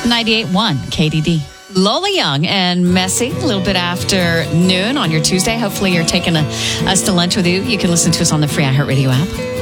98.1 KDD. Lola Young and Messy, a little bit after noon on your Tuesday. Hopefully you're taking us to lunch with you. You can listen to us on the free iHeartRadio app.